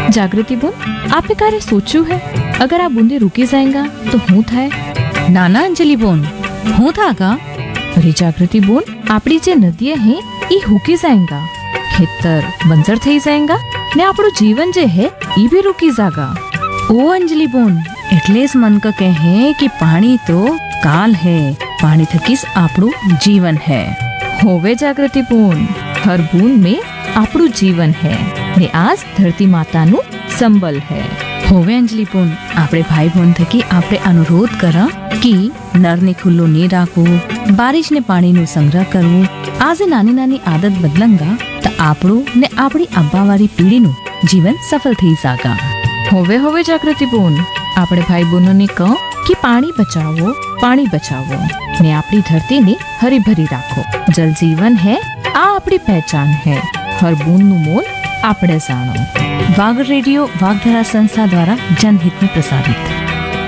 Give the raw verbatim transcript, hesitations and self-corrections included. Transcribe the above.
जागृति बोन, आपने कार्य सोचू है अगर आप बूंदे रुकी जाएगा तो हूँ थाय? नाना अंजलि बोन, हूँ था का? अरे जागृति बोन, आपड़ी जे नदियां है ई हुकी जाएगा, खेतर बंजर थई जाएगा ने आपड़ो जीवन जे है ई भी रुकी जागा। ओ अंजलि बोन, એટલે જ મન ક કહે कि पानी तो काल है, पानी थकीस આપણું जीवन है। होवे जागृति बोन, हर बूंद में आपड़ू जीवन है ने आज धरती माता नु संबल है। होवे अंजलि बोन, આપણે ભાઈ બોન થકી આપણે અનુરોધ કરા कि નળને ખુલ્લો નહીં રાખવું, બારિશને પાણીનો સંગ્રહ કરવું। આજે નાની નાની આદત બદલંગા તો આપણું ને આપણી આવવાવાળી પેઢીનું જીવન સફળ થઈ જાગા। होवे होवे जागृति बोन, આપણે ભાઈ બહેનોને કહો कि पानी बचाओ, पानी बचाओ ने आपणी धरती ने हरी भरी राखो। जल जीवन है, आ आपणी पहचान है, हर बूंद नु मोल आपणे जानो। वाग रेडियो वागधरा संस्था द्वारा जनहित में प्रसारित।